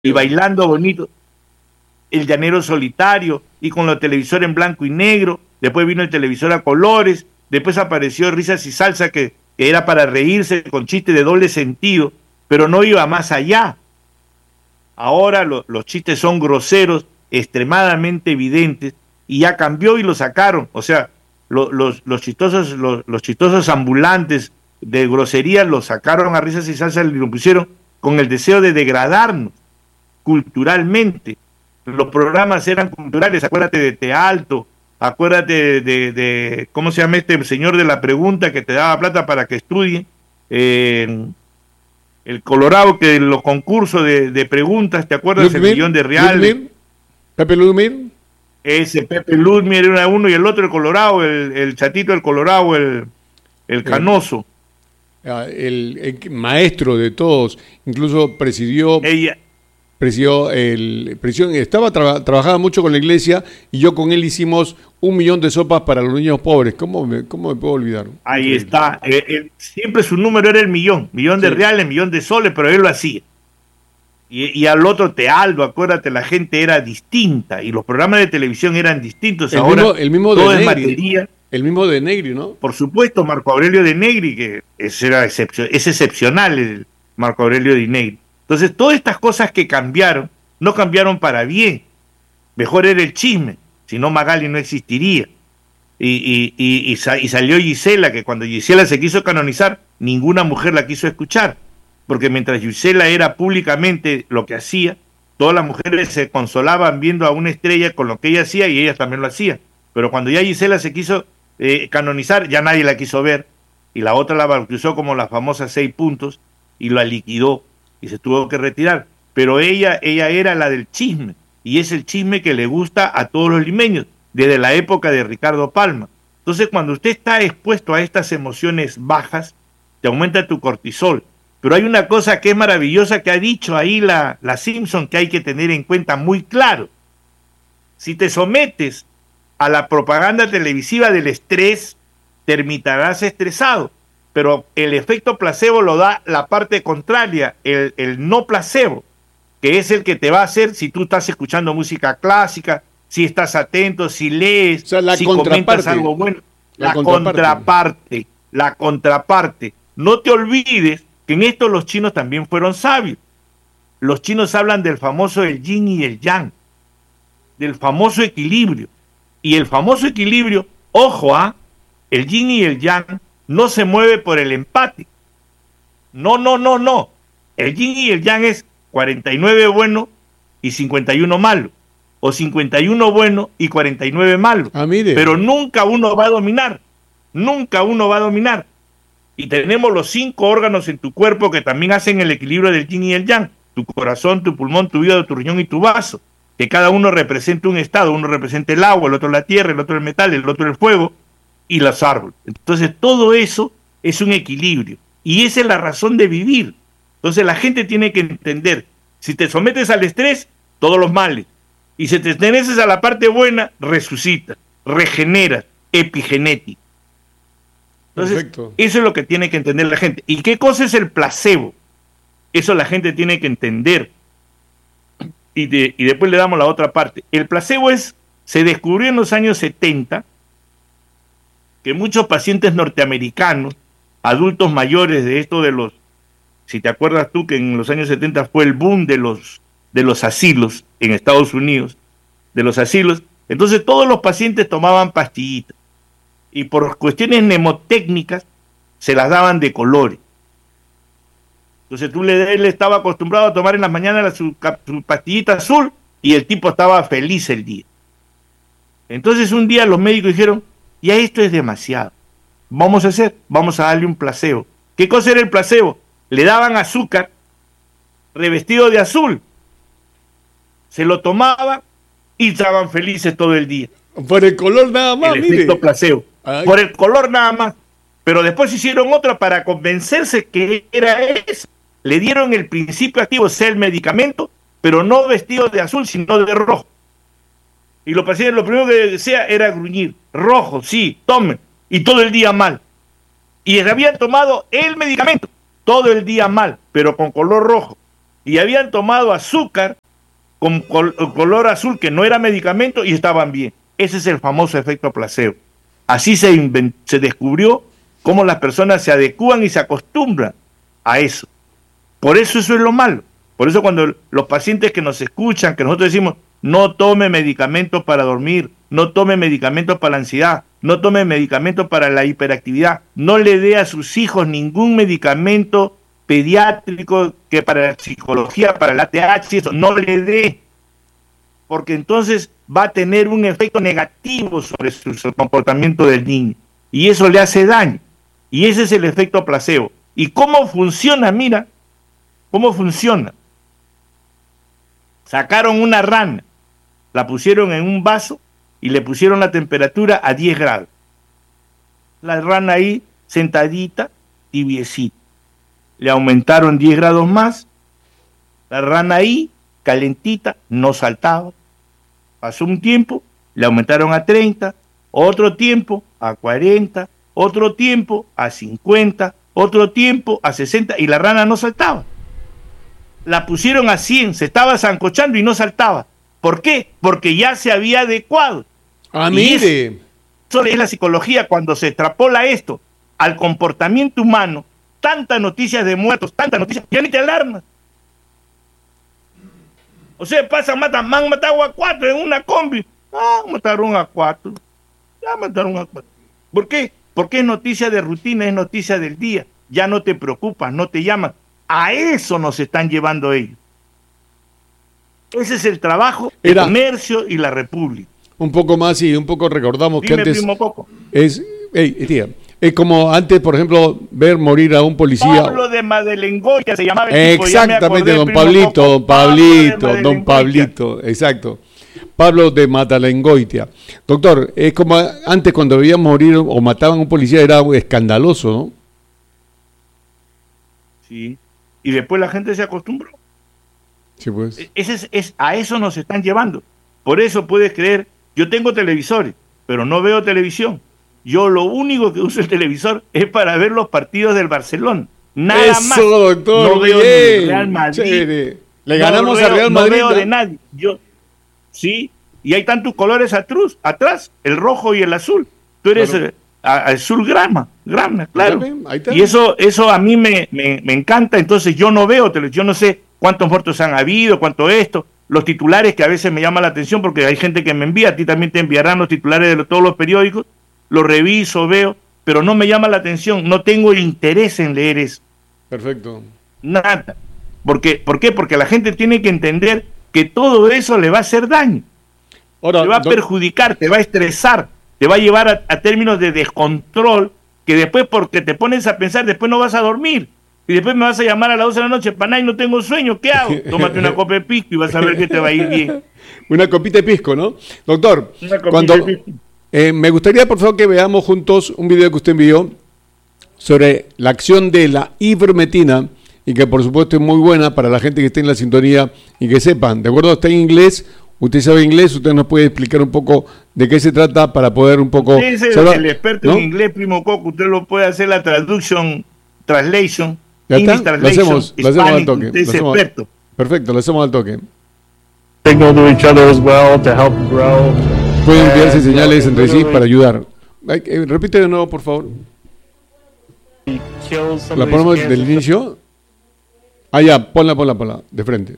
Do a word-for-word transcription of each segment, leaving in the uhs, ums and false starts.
y bailando bonito, El Llanero Solitario, y con los televisores en blanco y negro. Después vino el televisor a colores, después apareció Risas y Salsa, que, que era para reírse con chistes de doble sentido, pero no iba más allá. Ahora lo, los chistes son groseros, extremadamente evidentes, y ya cambió y lo sacaron. O sea, lo, los, los, chistosos, los, los chistosos ambulantes de grosería los sacaron a Risas y Salsa y lo pusieron con el deseo de degradarnos culturalmente. Los programas eran culturales, acuérdate de Te Alto, acuérdate de, de, de, ¿cómo se llama este señor de la pregunta que te daba plata para que estudie? Eh, el Colorado, que en los concursos de, de preguntas, ¿te acuerdas? Ludmir, el millón de reales. Ludmir, Pepe Ludmir. Ese Pepe Ludmir era uno y el otro el Colorado, el, el chatito del Colorado, el, el canoso. El, el maestro de todos, incluso presidió... Ella... Presidió el, presidió, estaba tra, trabajaba mucho con la iglesia y yo con él hicimos un millón de sopas para los niños pobres. ¿Cómo me, cómo me puedo olvidar? Ahí Increíble. Está. Eh, eh, siempre su número era el millón, millón de sí. reales, millón de soles, pero él lo hacía. Y, y al otro Tealdo, acuérdate, la gente era distinta y los programas de televisión eran distintos. El Ahora mismo, el mismo todo de es Negri, materia. El mismo de Negri, ¿no? Por supuesto, Marco Aurelio de Negri, que es, era excepcio, es excepcional el Marco Aurelio de Negri. Entonces, todas estas cosas que cambiaron, no cambiaron para bien. Mejor era el chisme, si no Magali no existiría. Y, y, y, y, y salió Gisela, que cuando Gisela se quiso canonizar, ninguna mujer la quiso escuchar, porque mientras Gisela era públicamente lo que hacía, todas las mujeres se consolaban viendo a una estrella con lo que ella hacía y ellas también lo hacían. Pero cuando ya Gisela se quiso eh, canonizar, ya nadie la quiso ver, y la otra la bautizó como las famosas seis puntos, y la liquidó, y se tuvo que retirar, pero ella, ella era la del chisme, y es el chisme que le gusta a todos los limeños, desde la época de Ricardo Palma. Entonces, cuando usted está expuesto a estas emociones bajas, te aumenta tu cortisol, pero hay una cosa que es maravillosa que ha dicho ahí la, la Simpson, que hay que tener en cuenta muy claro. Si te sometes a la propaganda televisiva del estrés, terminarás estresado. Pero el efecto placebo lo da la parte contraria, el, el no placebo, que es el que te va a hacer si tú estás escuchando música clásica, si estás atento, si lees, o sea, la si comentas algo bueno. La, la contraparte. contraparte, la contraparte. No te olvides que en esto los chinos también fueron sabios. Los chinos hablan del famoso el yin y el yang, del famoso equilibrio. Y el famoso equilibrio, ojo, ¿ah? El yin y el yang no se mueve por el empate. No, no, no, no. El yin y el yang es cuarenta y nueve bueno y cincuenta y uno malo. O cincuenta y uno bueno y cuarenta y nueve malo. Ah, mire. Pero nunca uno va a dominar. Nunca uno va a dominar. Y tenemos los cinco órganos en tu cuerpo que también hacen el equilibrio del yin y el yang. Tu corazón, tu pulmón, tu hígado, tu riñón y tu vaso. Que cada uno representa un estado. Uno representa el agua, el otro la tierra, el otro el metal, el otro el fuego y los árboles. Entonces todo eso es un equilibrio y esa es la razón de vivir. Entonces la gente tiene que entender, si te sometes al estrés, todos los males, y si te sometes a la parte buena, resucita, regenera, epigenética. Entonces Perfecto. Eso es lo que tiene que entender la gente. ¿Y qué cosa es el placebo? Eso la gente tiene que entender. Y, de, y después le damos la otra parte. El placebo es, se descubrió en los años setenta, que muchos pacientes norteamericanos, adultos mayores de esto de los, si te acuerdas tú que en los años setenta fue el boom de los, de los asilos en Estados Unidos, de los asilos, entonces todos los pacientes tomaban pastillitas y por cuestiones mnemotécnicas se las daban de colores. Entonces tú le, él estaba acostumbrado a tomar en las mañanas su, su pastillita azul y el tipo estaba feliz el día. Entonces un día los médicos dijeron, ya esto es demasiado. Vamos a hacer, vamos a darle un placebo. ¿Qué cosa era el placebo? Le daban azúcar revestido de azul. Se lo tomaban y estaban felices todo el día. Por el color nada más, el mire. efecto placebo. Ay. Por el color nada más. Pero después hicieron otra para convencerse que era eso. Le dieron el principio activo, sea el medicamento, pero no vestido de azul, sino de rojo. Y los pacientes lo primero que decía era gruñir. Rojo, sí, tomen. Y todo el día mal. Y habían tomado el medicamento todo el día mal, pero con color rojo. y habían tomado azúcar con col color azul que no era medicamento y estaban bien. Ese es el famoso efecto placebo. Así se, se descubrió cómo las personas se adecúan y se acostumbran a eso. Por eso eso es lo malo. Por eso cuando los pacientes que nos escuchan, que nosotros decimos, no tome medicamentos para dormir, no tome medicamentos para la ansiedad, no tome medicamentos para la hiperactividad, no le dé a sus hijos ningún medicamento pediátrico que para la psicología, para la A T H, eso, no le dé, porque entonces va a tener un efecto negativo sobre su, su comportamiento del niño, y eso le hace daño, y ese es el efecto placebo. ¿Y cómo funciona? Mira, ¿cómo funciona? Sacaron una rana, la pusieron en un vaso y le pusieron la temperatura a diez grados. La rana ahí sentadita, tibiecita. Le aumentaron diez grados más, la rana ahí, calentita, no saltaba. Pasó un tiempo, le aumentaron a treinta, otro tiempo a cuarenta, otro tiempo a cincuenta, otro tiempo a sesenta y la rana no saltaba. La pusieron a cien, se estaba zancochando y no saltaba. ¿Por qué? Porque ya se había adecuado. Ah, mire. Eso, eso es la psicología cuando se extrapola esto al comportamiento humano. Tantas noticias de muertos, tantas noticias, ya ni te alarmas. O sea, pasa, matan, man, matado a cuatro en una combi. Ah, mataron a cuatro. Ya mataron a cuatro. ¿Por qué? Porque es noticia de rutina, es noticia del día. Ya no te preocupas, no te llaman. A eso nos están llevando ellos. Ese es el trabajo del comercio y la república. Un poco más y un poco recordamos Dime, que antes primo, poco. es, hey, tía, es como antes, por ejemplo, ver morir a un policía. Pablo de Madelengoya se llamaba el tipo. Exactamente, don Pablito, don Pablito, don Pablito, exacto. Pablo de Matalengoitia. Doctor, es como antes cuando veían morir o mataban a un policía era escandaloso, ¿no? Sí. Y después la gente se acostumbró. Sí, pues. Ese es, es, a eso nos están llevando. Por eso puedes creer, yo tengo televisores, pero no veo televisión. Yo lo único que uso el televisor es para ver los partidos del Barcelona. Nada eso, más. Doctor, no veo ni el Real Madrid. Chévere. Le ganamos no al Real Madrid. No veo de nadie. Yo, sí, y hay tantos colores atrás, atrás, el rojo y el azul. Tú eres claro. eh, azul grama, grama, claro. Ahí está, ahí está. Y eso, eso a mí me, me, me encanta. Entonces yo no veo televisión, yo no sé cuántos muertos han habido, cuánto esto. Los titulares que a veces me llaman la atención porque hay gente que me envía, a ti también te enviarán los titulares de todos los periódicos, los reviso, veo, pero no me llama la atención, no tengo el interés en leer eso. Perfecto. Nada. Porque, ¿por qué? Porque la gente tiene que entender que todo eso le va a hacer daño. Ahora, te va a perjudicar, te va a estresar, te va a llevar a, a términos de descontrol, que después porque te pones a pensar, después no vas a dormir. Y después me vas a llamar a las doce de la noche, Panay, no tengo sueño, ¿qué hago? Tómate una copa de pisco y vas a ver que te va a ir bien. Una copita de pisco, ¿no? Doctor, una copita cuando, de pisco. Eh, me gustaría, por favor, que veamos juntos un video que usted envió sobre la acción de la ivermectina y que, por supuesto, es muy buena para la gente que esté en la sintonía y que sepan. ¿De acuerdo? Está en inglés. Usted sabe inglés, usted nos puede explicar un poco de qué se trata para poder un poco... Usted es el, saber, el experto ¿no? en inglés, primo Coco, usted lo puede hacer la traduction, translation, ¿ya está? English translation, lo hacemos, lo hacemos al toque. Usted es lo hacemos, experto. Perfecto, lo hacemos al toque. Signal to each other as well to help grow. Pueden enviarse señales entre sí para ayudar. Eh, repite de nuevo, por favor. ¿La ponemos del inicio? Ah, ya, ponla, ponla, ponla, de frente.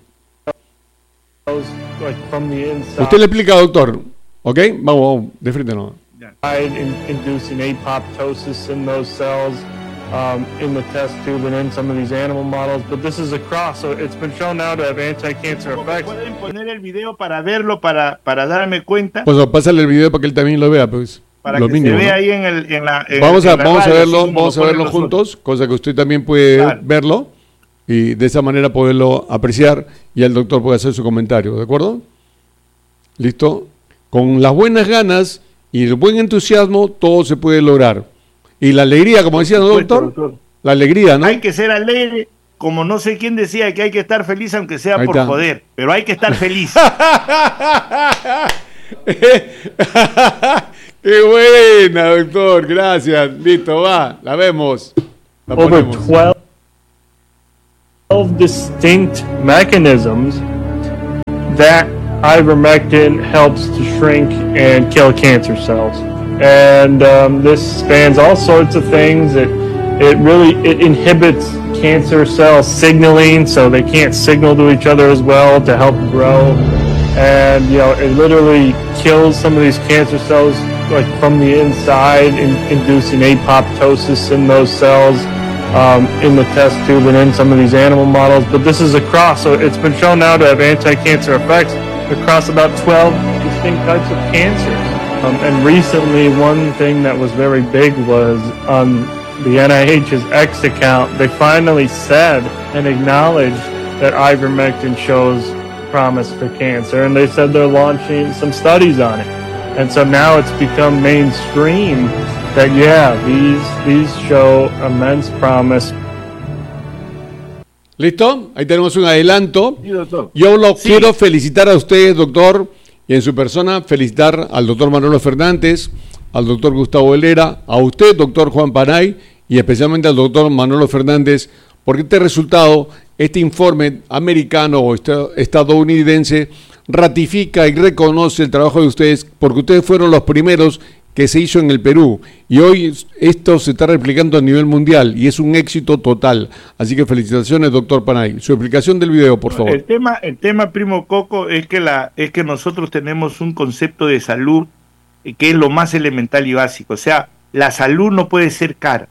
Usted le explica, doctor. ¿Ok? Vamos, vamos, de frente no. Inducing apoptosis in those cells um, in the test tube and in some of these animal models. But this is a cross, so it's been shown now to have anti-cancer effects. ¿Pueden poner el video para verlo, para, para darme cuenta? Pues pásale el video para que él también lo vea, pues. Para lo que mínimo, se vea ¿no? ahí en, el, en la en, Vamos a, en la vamos radio, a verlo, vamos a verlo juntos, cosa que usted también puede claro. verlo y de esa manera poderlo apreciar y el doctor puede hacer su comentario, ¿de acuerdo? ¿Listo? Con las buenas ganas y el buen entusiasmo todo se puede lograr. Y la alegría, como decía el doctor, doctor, la alegría, ¿no? Hay que ser alegre, como no sé quién decía que hay que estar feliz aunque sea ahí por está. joder, pero hay que estar feliz. Qué buena, doctor, gracias. Listo, va, la vemos. La Over ponemos. twelve twelve distinct mechanisms that ivermectin helps to shrink and kill cancer cells. And um, this spans all sorts of things. It it really it inhibits cancer cell signaling, so they can't signal to each other as well to help grow. And you know, it literally kills some of these cancer cells like from the inside, in, inducing apoptosis in those cells um, in the test tube and in some of these animal models. But this is across, so it's been shown now to have anti-cancer effects across about twelve distinct types of cancer. Um, and recently, one thing that was very big was on the N I H's X account, they finally said and acknowledged that ivermectin shows promise for cancer, and they said they're launching some studies on it. And so now it's become mainstream that, yeah, these, these show immense promise. ¿Listo? Ahí tenemos un adelanto. Sí, doctor. Yo lo Sí. quiero felicitar a ustedes, doctor, y en su persona felicitar al doctor Manolo Fernández, al doctor Gustavo Helera, a usted, doctor Juan Panay, y especialmente al doctor Manolo Fernández, porque este resultado, este informe americano o estadounidense, ratifica y reconoce el trabajo de ustedes, porque ustedes fueron los primeros que se hizo en el Perú, y hoy esto se está replicando a nivel mundial, y es un éxito total. Así que felicitaciones, doctor Panay. Su explicación del video, por favor. El tema, el tema, primo Coco, es que, la, es que nosotros tenemos un concepto de salud que es lo más elemental y básico. O sea, la salud no puede ser cara.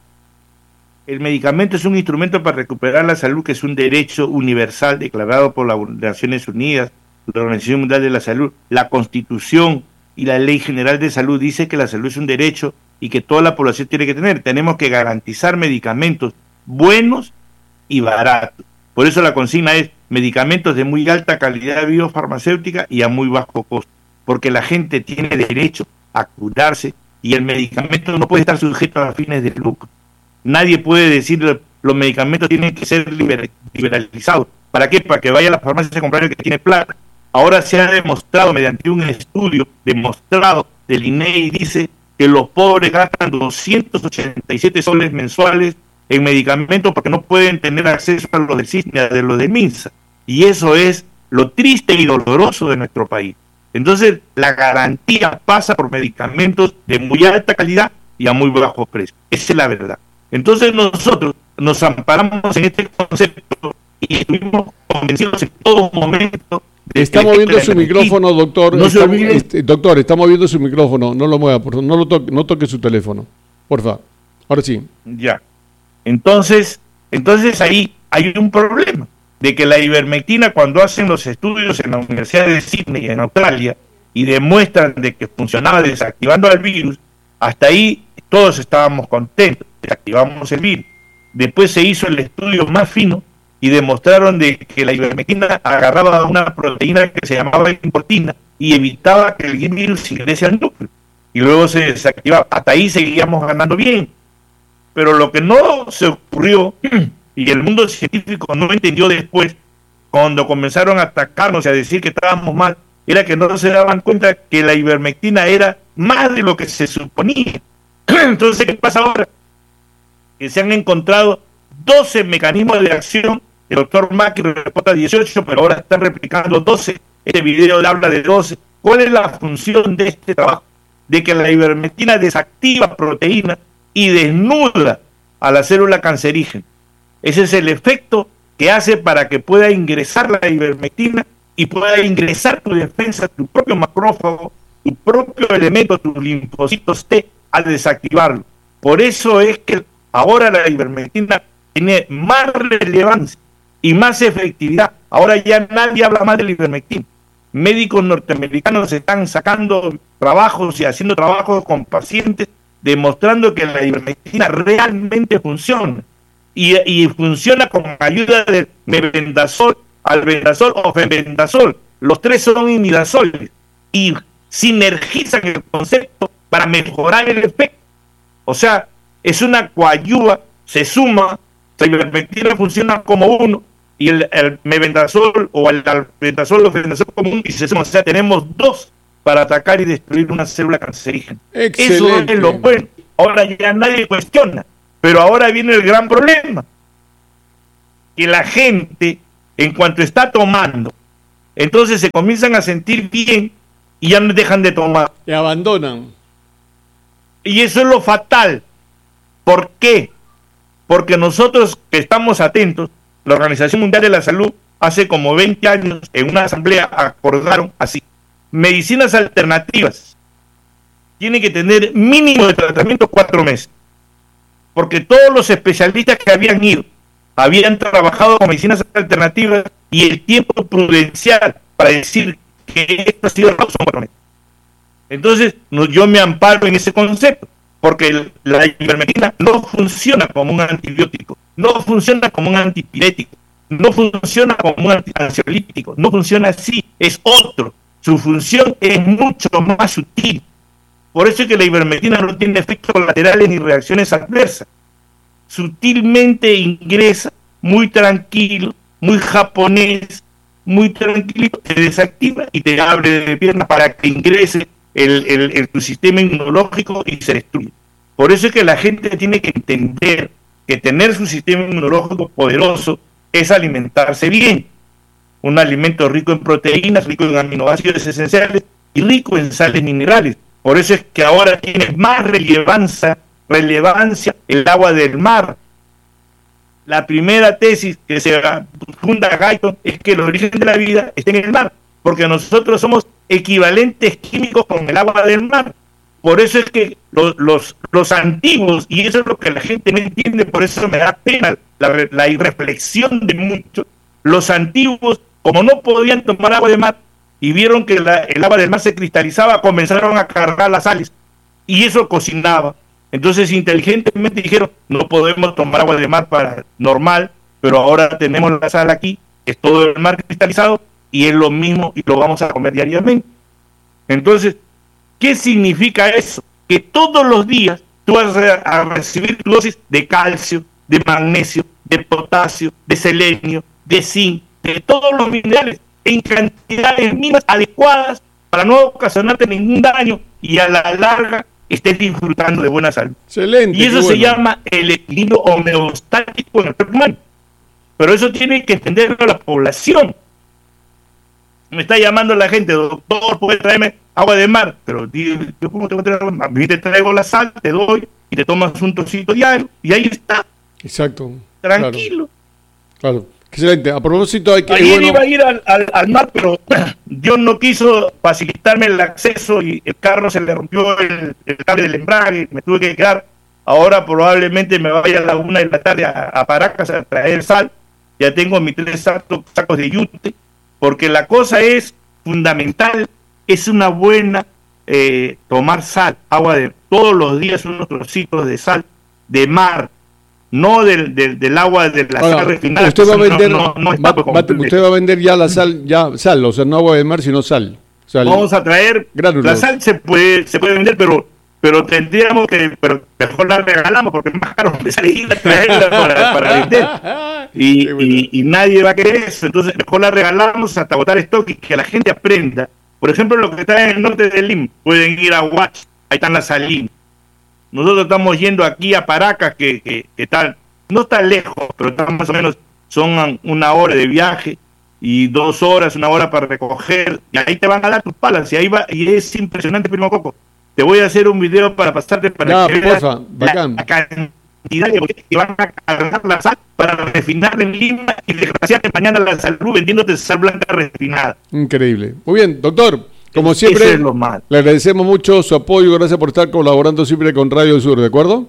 El medicamento es un instrumento para recuperar la salud, que es un derecho universal declarado por las Naciones Unidas, la Organización Mundial de la Salud. La Constitución y la Ley General de Salud dice que la salud es un derecho y que toda la población tiene que tener. Tenemos que garantizar medicamentos buenos y baratos. Por eso la consigna es medicamentos de muy alta calidad biofarmacéutica y a muy bajo costo, porque la gente tiene derecho a curarse y el medicamento no puede estar sujeto a fines de lucro. Nadie puede decir los medicamentos tienen que ser liber, liberalizados. ¿Para qué? Para que vaya a la farmacia a comprar el que tiene plata. Ahora se ha demostrado mediante un estudio demostrado del I N E I, dice que los pobres gastan doscientos ochenta y siete soles mensuales en medicamentos porque no pueden tener acceso a los del C I S ni a los del MINSA. Y eso es lo triste y doloroso de nuestro país. Entonces, la garantía pasa por medicamentos de muy alta calidad y a muy bajo precio. Esa es la verdad. Entonces nosotros nos amparamos en este concepto y estuvimos convencidos en todo momento. Está moviendo su micrófono, doctor. No está, se olvide. este, doctor, está moviendo su micrófono. No lo mueva, por favor. No, lo toque, no toque su teléfono. Por favor. Ahora sí. Ya. Entonces, entonces ahí hay un problema de que la ivermectina, cuando hacen los estudios en la Universidad de Sydney, en Australia, y demuestran de que funcionaba desactivando al virus, hasta ahí todos estábamos contentos, desactivamos el virus. Después se hizo el estudio más fino y demostraron de que la ivermectina agarraba una proteína que se llamaba importina y evitaba que el virus ingrese al núcleo. Y luego se desactivaba. Hasta ahí seguíamos ganando bien. Pero lo que no se ocurrió, y el mundo científico no entendió después, cuando comenzaron a atacarnos y a decir que estábamos mal, era que no se daban cuenta que la ivermectina era más de lo que se suponía. Entonces, ¿qué pasa ahora? Que se han encontrado doce mecanismos de acción. El doctor Macri reporta dieciocho, pero ahora están replicando doce. Este video le habla de doce. ¿Cuál es la función de este trabajo? De que la ivermectina desactiva proteínas y desnuda a la célula cancerígena. Ese es el efecto que hace para que pueda ingresar la ivermectina y pueda ingresar tu defensa, tu propio macrófago, tu propio elemento, tus linfocitos T, al desactivarlo. Por eso es que ahora la ivermectina tiene más relevancia y más efectividad. Ahora ya nadie habla más de la ivermectina. Médicos norteamericanos están sacando trabajos y haciendo trabajos con pacientes demostrando que la ivermectina realmente funciona y, y funciona con ayuda del mebendazol, albendazol o fenbendazol. Los tres son imidazoles y sinergizan el concepto para mejorar el efecto. O sea, es una coayuva, se suma, la ivermectina funciona como uno y el, el mebendazol o el albendazol o fenbendazol como uno y se suma. O sea, tenemos dos para atacar y destruir una célula cancerígena. Excelente. Eso es lo bueno. Ahora ya nadie cuestiona, pero ahora viene el gran problema. que la gente, en cuanto está tomando, entonces se comienzan a sentir bien y ya no dejan de tomar. Y abandonan. Y eso es lo fatal. ¿Por qué? Porque nosotros que estamos atentos, la Organización Mundial de la Salud, hace como veinte años, en una asamblea acordaron así: medicinas alternativas tienen que tener mínimo de tratamiento cuatro meses. Porque todos los especialistas que habían ido, habían trabajado con medicinas alternativas y el tiempo prudencial para decir que esto ha sido errado son cuatro meses. Entonces, no, yo me amparo en ese concepto, porque el, la ivermectina no funciona como un antibiótico, no funciona como un antipirético, no funciona como un ansiolítico, no funciona así, es otro. Su función es mucho más sutil. Por eso es que la ivermectina no tiene efectos colaterales ni reacciones adversas. Sutilmente ingresa, muy tranquilo, muy japonés, muy tranquilo, te desactiva y te abre de piernas para que ingrese el, el, el, tu sistema inmunológico y se destruye. Por eso es que la gente tiene que entender que tener su sistema inmunológico poderoso es alimentarse bien. Un alimento rico en proteínas, rico en aminoácidos esenciales y rico en sales minerales. Por eso es que ahora tiene más relevancia, relevancia el agua del mar. La primera tesis que se funda Guyton es que el origen de la vida está en el mar, porque nosotros somos equivalentes químicos con el agua del mar. Por eso es que los, los, los antiguos, y eso es lo que la gente no entiende, por eso me da pena la, la irreflexión de muchos, los antiguos, como no podían tomar agua de mar y vieron que la, el agua del mar se cristalizaba, comenzaron a cargar las sales y eso cocinaba. Entonces inteligentemente dijeron, no podemos tomar agua de mar para normal, pero ahora tenemos la sal aquí, es todo el mar cristalizado y es lo mismo y lo vamos a comer diariamente. Entonces, ¿qué significa eso? Que todos los días tú vas a recibir tu dosis de calcio, de magnesio, de potasio, de selenio, de zinc, de todos los minerales en cantidades mínimas adecuadas para no ocasionarte ningún daño y a la larga estés disfrutando de buena salud. Excelente. Y eso se bueno. llama el equilibrio homeostático en el cuerpo humano. Pero eso tiene que entenderlo la población. Me está llamando la gente, doctor, ¿puede traerme agua de mar? Pero yo, ¿cómo te voy a traer agua de mar? A mí te traigo la sal, te doy y te tomas un trocito diario y ahí está. Exacto. Tranquilo. Claro. claro. Excelente. A propósito, hay que... Ayer bueno... iba a ir al, al, al mar, pero Dios no quiso facilitarme el acceso y el carro se le rompió el, el cable del embrague, me tuve que quedar. Ahora probablemente me vaya a la una de la tarde a, a Paracas a traer sal. Ya tengo mis tres sacos, sacos de yute, porque la cosa es fundamental, es una buena eh, tomar sal, agua de todos los días, unos trocitos de sal de mar. No del, del, del agua de la Ahora, sal refinada. Usted va a vender, no, no, no va, va, usted va a vender ya la sal, ya sal, o sea, no agua de mar, sino sal. sal Vamos a traer gránulos. La sal se puede, se puede vender, pero, pero tendríamos que, pero mejor la regalamos porque es más caro de salir a traerla para, para vender. Y, bueno. y, y nadie va a querer eso, entonces mejor la regalamos hasta botar stock y que la gente aprenda. Por ejemplo, los que están en el norte de Lima pueden ir a Watch, ahí están las salinas. Nosotros estamos yendo aquí a Paracas, que, que, que tal, no está lejos, pero está más o menos, son una hora de viaje y dos horas, una hora para recoger, y ahí te van a dar tus palas, y ahí va, y es impresionante, primo Coco. Te voy a hacer un video para pasarte para no, que porfa, veas bacán. la cantidad de botellas que van a cargar la sal para refinarla en Lima y desgraciadamente mañana la salud vendiéndote sal blanca refinada. Increíble. Muy bien, doctor. Como siempre, es lo malo. Le agradecemos mucho su apoyo, gracias por estar colaborando siempre con Radio Sur, ¿de acuerdo?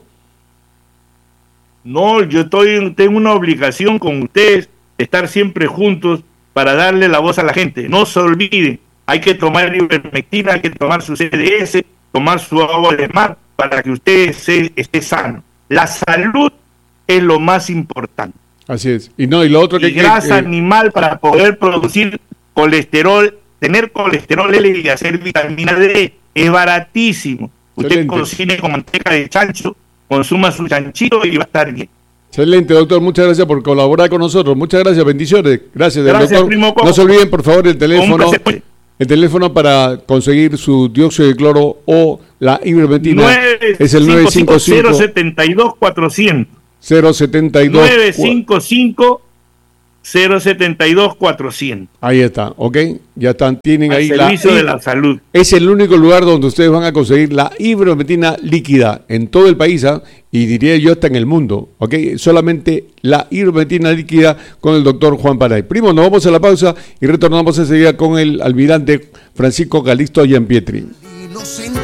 No, yo estoy tengo una obligación con ustedes de estar siempre juntos para darle la voz a la gente. No se olviden, hay que tomar ivermectina, hay que tomar su C D S, tomar su agua de mar para que usted se, esté sano. La salud es lo más importante. Así es. Y no, y lo otro que... Y grasa que, animal para poder producir colesterol. Tener colesterol L y hacer vitamina D es baratísimo. Usted Excelente. cocine con manteca de chancho, consuma su chanchito y va a estar bien. Excelente, doctor. Muchas gracias por colaborar con nosotros. Muchas gracias, bendiciones. Gracias, Gracias, doctor. primo Coco. No se olviden, por favor, el teléfono. Placer, el teléfono para conseguir su dióxido de cloro o la ivermectina es el nueve cinco cinco, cero siete dos cuatrocientos cero siete dos nueve cinco cinco, cero setenta y dos cuatrocientos. Ahí está, ¿ok? Ya están, tienen Al ahí servicio la, de la salud. Es el único lugar donde ustedes van a conseguir la ivermectina líquida en todo el país, ¿eh? Y diría yo hasta en el mundo, ¿ok? Solamente la ivermectina líquida con el doctor Juan Paray. Primo, nos vamos a la pausa y retornamos enseguida con el almirante Francisco Calixto Giampietri.